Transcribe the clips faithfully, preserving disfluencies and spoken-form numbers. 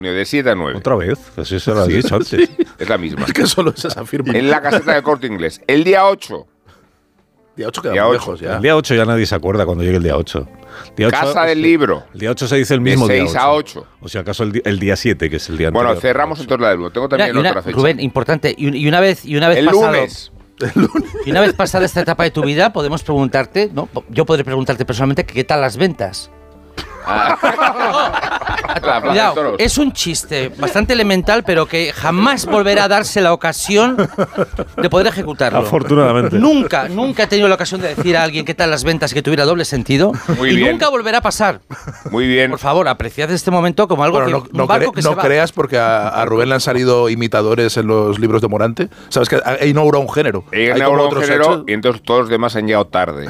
de siete a nueve. ¿Otra vez? Pues eso lo has dicho antes. Sí, es la misma. Es que solo es esa firma. En la caseta de Corte Inglés. El día ocho. Día ocho queda Día muy ocho. lejos ya. El día ocho ya nadie se acuerda cuando llegue el día ocho. Día ocho Casa del es- Libro. El día ocho se dice el mismo De día seis a ocho. O sea, acaso el, di- el día siete, que es el día Bueno, anterior. cerramos entonces la del libro. Tengo Mira, también y una- otra fecha. Rubén, importante. Y, un- y una vez, y una vez el pasado, lunes. y una vez pasada esta etapa de tu vida, podemos preguntarte, ¿no? Yo podré preguntarte personalmente que qué tal las ventas. La Plaza de Cuidado, Toros. es un chiste bastante elemental, pero que jamás volverá a darse la ocasión de poder ejecutarlo. Afortunadamente. Nunca, nunca he tenido la ocasión de decir a alguien qué tal las ventas y que tuviera doble sentido. Muy y bien. nunca volverá a pasar. Muy bien. Por favor, apreciad este momento como algo Bueno, que no, un no, barco cre- que no se va. creas porque a, a Rubén le han salido imitadores en los libros de Morante. Sabes que ha inaugurado un género. He Hay ganado como un otros género hechos. y entonces todos los demás han llegado tarde.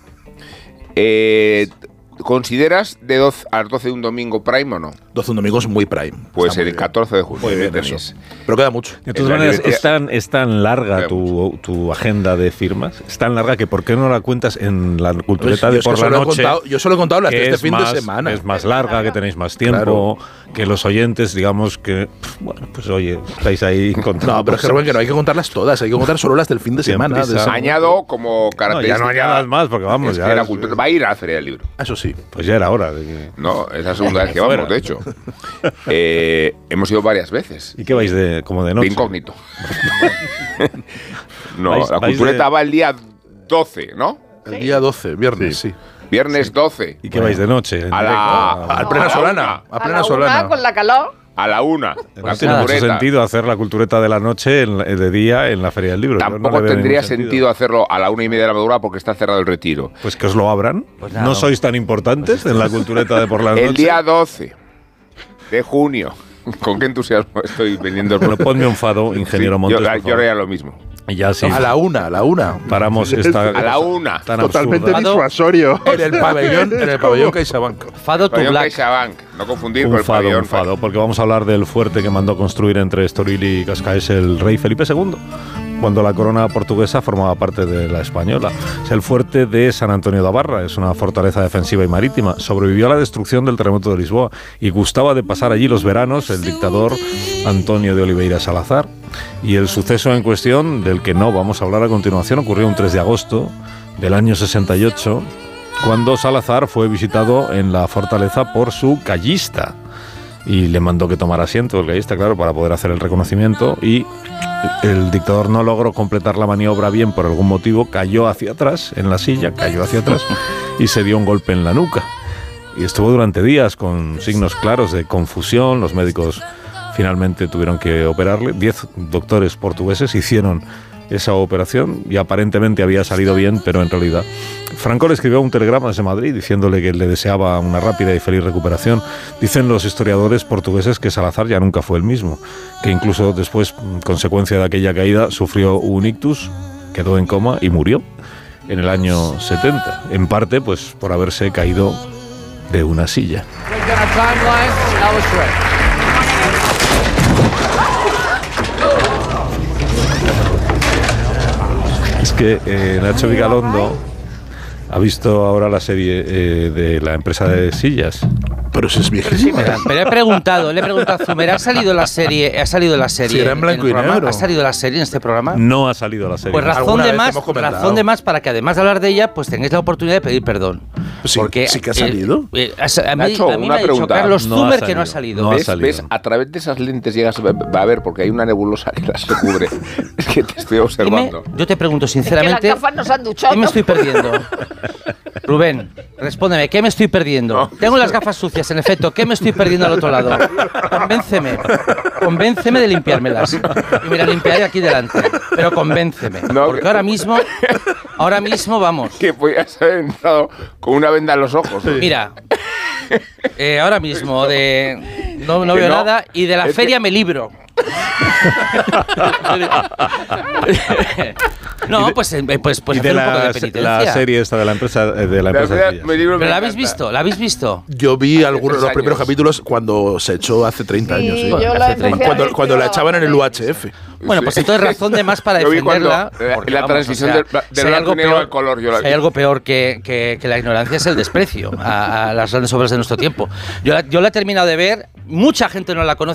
eh, ¿Consideras de doce a las doce de un domingo prime o no? doce un domingo es muy prime. Pues Está muy el bien. catorce de junio. Muy bien, ¿qué eso. tenéis? Pero queda mucho. De todas En la maneras, librería- es tan, es tan larga Vea tu, tu agenda de firmas, es tan larga que ¿por qué no la cuentas en la cultureta Pues, de yo es que por la solo he noche? contado- yo solo he contado las de que este es fin más- de semana. Es más larga, que tenéis más tiempo, que los oyentes, digamos que, pff, bueno, pues oye, estáis ahí contando. No, pero es que Rubén, que no hay que contarlas todas, hay que contar solo las del fin de Bien semana. prisa. de esa- Añado como No, ya característica. no añadas más, porque vamos, es ya que la es- cultura va a ir a la Feria del Libro. Eso sí. Pues ya era hora de que... No, es la segunda vez que vamos, Fuera. de hecho. Eh, hemos ido varias veces. ¿Y qué vais de como de noche? De incógnito. no, Vais- la vais cultureta de- va el día doce, ¿no? El día doce, viernes, sí. Viernes doce. ¿Y qué vais de noche? En A directo? la- Ah, A plena la solana. una. A A plena la solana. una, con la calor. A la una. No La tiene mucho cultureta. sentido hacer la cultureta de la noche en la- de día en la Feria del Libro. Yo no Tampoco le veo tendría ningún sentido hacerlo a la una y media de la madrugada porque está cerrado el retiro. Pues que os lo abran. Pues nada, no no. sois tan importantes en la cultureta de por la noche. El día doce de junio. ¿Con qué entusiasmo estoy vendiendo el Bueno, ponme un fado, ingeniero Sí, Montes, Yo, por yo favor. haría lo mismo. Y ya sí. A la una, a la una. Paramos esta... A la una. Tan Totalmente absurda. disuasorio. En el pabellón, en el pabellón CaixaBank. Fado to Pabellón Black. CaixaBank. No confundir con Un el fado, pabellón. un fado, porque vamos a hablar del fuerte que mandó construir entre Estoril y Cascaes el rey Felipe segundo, cuando la corona portuguesa formaba parte de la española. Es el fuerte de San Antonio da Barra, es una fortaleza defensiva y marítima. Sobrevivió a la destrucción del terremoto de Lisboa y gustaba de pasar allí los veranos el dictador Antonio de Oliveira Salazar. Y el suceso en cuestión, del que no vamos a hablar a continuación, ocurrió un tres de agosto del año sesenta y ocho, cuando Salazar fue visitado en la fortaleza por su callista. Y le mandó que tomara asiento el gallista, claro, para poder hacer el reconocimiento, y el dictador no logró completar la maniobra bien por algún motivo, cayó hacia atrás en la silla, cayó hacia atrás y se dio un golpe en la nuca. Y estuvo durante días con signos claros de confusión, los médicos finalmente tuvieron que operarle, diez doctores portugueses hicieron esa operación y aparentemente había salido bien, pero en realidad Franco le escribió un telegrama desde Madrid diciéndole que le deseaba una rápida y feliz recuperación. Dicen los historiadores portugueses que Salazar ya nunca fue el mismo, que incluso después, consecuencia de aquella caída, sufrió un ictus, quedó en coma y murió en el año setenta, en parte pues por haberse caído de una silla. Es que eh, Nacho Vigalondo ha visto ahora la serie eh, de la empresa de sillas. Pero eso es viejísimo. Pero, pero he preguntado, le he preguntado a Zumer, ¿ha salido la serie? ¿Ha salido la serie? Sí, era en blanco el y programa? negro. ¿Ha salido la serie en este programa? No ha salido la serie. Pues razón Alguna de vez más, hemos comentado. razón de más para que además de hablar de ella, pues tengáis la oportunidad de pedir perdón. Sí, sí que ha eh, salido. eh, a, a mí, Nacho, a mí una me ha dicho pregunta. Carlos No ha Zumer que no ha salido. salido. No ha ¿Ves, salido. ves? A través de esas lentes llegas va a ver, porque hay una nebulosa que las cubre. Es que te estoy Dime, observando. yo te pregunto Es que las sinceramente, gafas nos han duchado. ¿qué me estoy perdiendo? Rubén, respóndeme, ¿qué me estoy perdiendo? Tengo las gafas sucias, en efecto, ¿qué me estoy perdiendo al otro lado? Convénceme, convénceme de limpiármelas. Y me las limpiaré aquí delante, pero convénceme. No, porque que- ahora mismo, ahora mismo vamos. Que podías haber entrado con una venda en los ojos. Mira, eh, ahora mismo de no, no Que veo no. nada y de la Es feria que- me libro. No, pues, eh, pues, pues y de hacer la, un poco de penitencia. la serie esta de la empresa eh, de la La empresa verdad, Sillas. mi libro me ¿Pero la habéis encanta. visto? ¿La habéis visto? Yo vi algunos de los tres primeros años. capítulos cuando se echó hace treinta años. Sí. yo Hace la treinta. Cuando, cuando la echaban en el U H F. Bueno, pues Sí. entonces razón de más para Yo vi cuando, defenderla. eh, porque, la vamos, transición o sea, del bla- del si hay blanco algo y negro peor- al color, yo la si vi. hay algo peor que, que- que la ignorancia es el desprecio a, a las grandes obras de nuestro tiempo. Yo la, yo la he terminado de ver, mucha gente no la conoce.